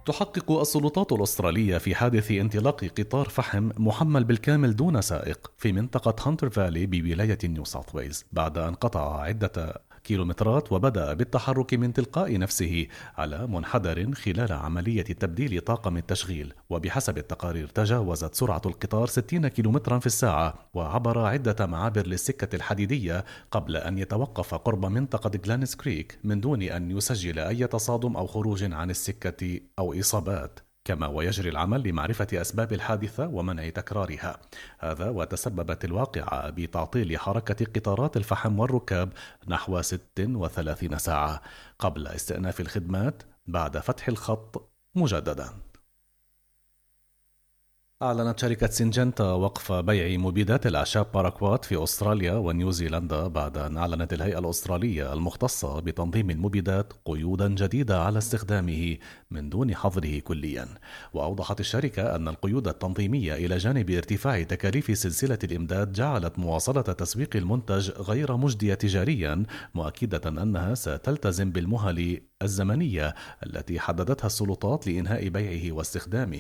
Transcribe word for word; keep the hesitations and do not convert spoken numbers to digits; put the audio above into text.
تحقق السلطات الأسترالية في حادث انطلاق قطار فحم محمل بالكامل دون سائق في منطقة هانتر فالي بولاية نيو ساوث ويلز بعد أن قطع عدة كيلومترات وبدأ بالتحرك من تلقاء نفسه على منحدر خلال عملية تبديل طاقم التشغيل. وبحسب التقارير تجاوزت سرعة القطار ستين كيلومترا في الساعة وعبر عدة معابر للسكة الحديدية قبل أن يتوقف قرب منطقة جلانس كريك من دون أن يسجل أي تصادم أو خروج عن السكة أو إصابات. كما ويجري العمل لمعرفة أسباب الحادثة ومنع تكرارها. هذا وتسببت الواقعة بتعطيل حركة قطارات الفحم والركاب نحو ست وثلاثين ساعة قبل استئناف الخدمات بعد فتح الخط مجددا. أعلنت شركة سينجنتا وقف بيع مبيدات الأعشاب باراكوات في أستراليا ونيوزيلندا بعد أن أعلنت الهيئة الأسترالية المختصة بتنظيم المبيدات قيودا جديدة على استخدامه من دون حظره كليا. وأوضحت الشركة أن القيود التنظيمية إلى جانب ارتفاع تكاليف سلسلة الإمداد جعلت مواصلة تسويق المنتج غير مجدية تجاريا، مؤكدة أنها ستلتزم بالمهل الزمنية التي حددتها السلطات لإنهاء بيعه واستخدامه.